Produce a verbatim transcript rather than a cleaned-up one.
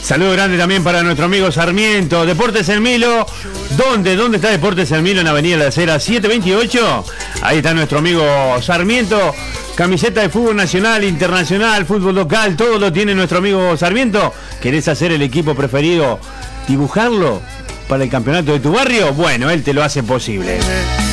Saludo grande también para nuestro amigo Sarmiento. Deportes El Milo. ¿Dónde? ¿Dónde está Deportes El Milo? En Avenida La Acera siete veintiocho. Ahí está nuestro amigo Sarmiento. Camiseta de fútbol nacional, internacional, fútbol local, todo lo tiene nuestro amigo Sarmiento. ¿Querés hacer el equipo preferido? ¿Dibujarlo para el campeonato de tu barrio? Bueno, él te lo hace posible.